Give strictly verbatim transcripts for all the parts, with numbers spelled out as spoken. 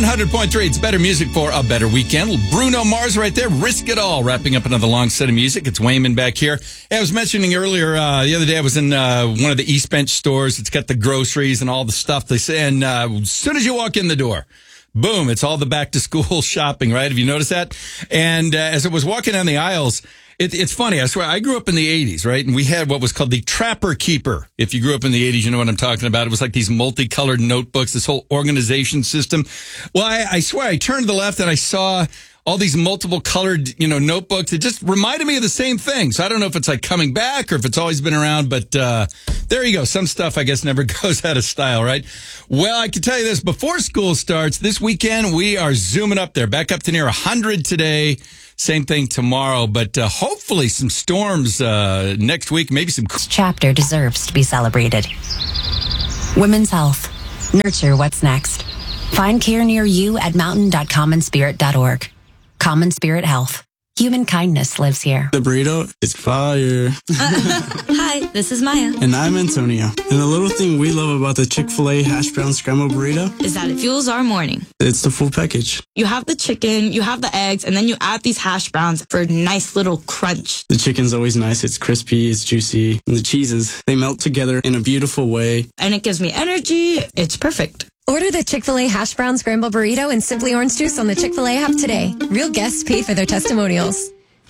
one hundred point three. It's better music for a better weekend. Bruno Mars right there. Risk It All. Wrapping up another long set of music. It's Wayman back here. Hey, I was mentioning earlier, uh, the other day I was in uh, one of the East Bench stores. It's got the groceries and all the stuff they say. And uh, as soon as you walk in the door, boom, it's all the back to school shopping, right? Have you noticed that? And uh, as I was walking down the aisles, It, it's funny. I swear, I grew up in the eighties, right? And we had what was called the Trapper Keeper. If you grew up in the eighties, you know what I'm talking about. It was like these multicolored notebooks, this whole organization system. Well, I, I swear, I turned to the left and I saw all these multiple colored, you know, notebooks. It just reminded me of the same thing. So I don't know if it's like coming back or if it's always been around, but uh there you go. Some stuff, I guess, never goes out of style, right? Well, I can tell you this. Before school starts, this weekend, we are zooming up there. Back up to near one hundred today. Same thing tomorrow, but uh, hopefully some storms uh, next week, maybe some... This chapter deserves to be celebrated. Women's health. Nurture what's next. Find care near you at mountain dot common spirit dot org. Common Spirit Health. Human kindness lives here. The burrito is fire. Hi, this is Maya. And I'm Antonio. And the little thing we love about the Chick-fil-A hash brown scrambled burrito is that it fuels our morning. It's the full package. You have the chicken, you have the eggs, and then you add these hash browns for a nice little crunch. The chicken's always nice. It's crispy, it's juicy. And the cheeses, they melt together in a beautiful way. And it gives me energy. It's perfect. Order the Chick-fil-A Hash Brown Scramble Burrito and Simply Orange Juice on the Chick-fil-A app today. Real guests pay for their testimonials.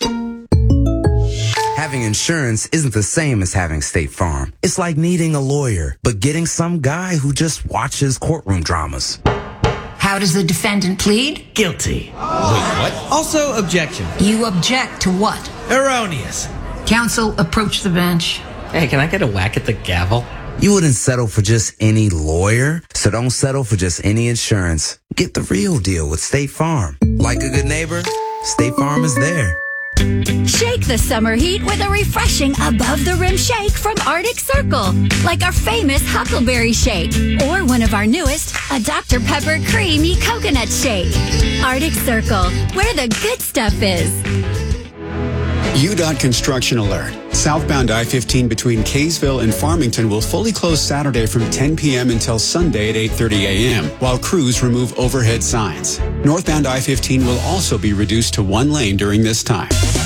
Having insurance isn't the same as having State Farm. It's like needing a lawyer, but getting some guy who just watches courtroom dramas. How does the defendant plead? Guilty. Wait, what? Also, objection. You object to what? Erroneous. Counsel, approach the bench. Hey, can I get a whack at the gavel? You wouldn't settle for just any lawyer, so don't settle for just any insurance. Get the real deal with State Farm. Like a good neighbor, State Farm is there. Shake the summer heat with a refreshing above-the-rim shake from Arctic Circle, like our famous Huckleberry Shake, or one of our newest, a Doctor Pepper Creamy Coconut Shake. Arctic Circle, where the good stuff is. U DOT Construction Alert. Southbound I fifteen between Kaysville and Farmington will fully close Saturday from ten p.m. until Sunday at eight thirty a.m., while crews remove overhead signs. Northbound I fifteen will also be reduced to one lane during this time.